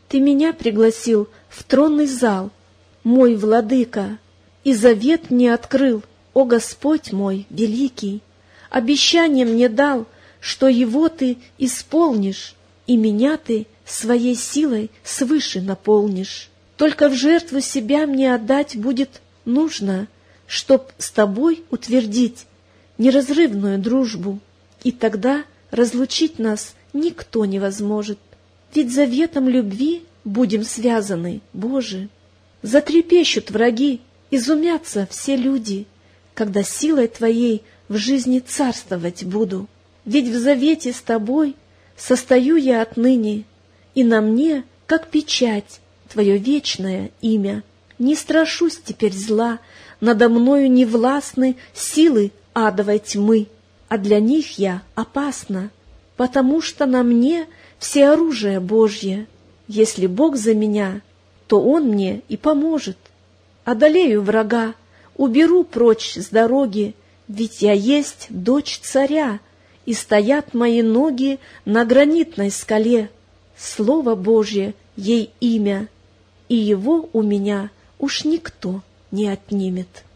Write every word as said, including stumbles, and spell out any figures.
Ты меня пригласил в тронный зал, мой владыка, и завет мне открыл, о Господь мой великий. Обещание мне дал, что его ты исполнишь, и меня ты своей силой свыше наполнишь. Только в жертву себя мне отдать будет нужно, чтоб с тобой утвердить неразрывную дружбу, и тогда разлучить нас никто не возможет. Ведь заветом любви будем связаны, Боже. Затрепещут враги, изумятся все люди, когда силой Твоей в жизни царствовать буду. Ведь в завете с Тобой состою я отныне, и на мне, как печать, Твое вечное имя. Не страшусь теперь зла, надо мною не властны силы адовой тьмы, а для них я опасна, потому что на мне все оружие Божье. Если Бог за меня, то Он мне и поможет. Одолею врага, уберу прочь с дороги, ведь я есть дочь царя, и стоят мои ноги на гранитной скале. Слово Божье ей имя, и его у меня уж никто не отнимет.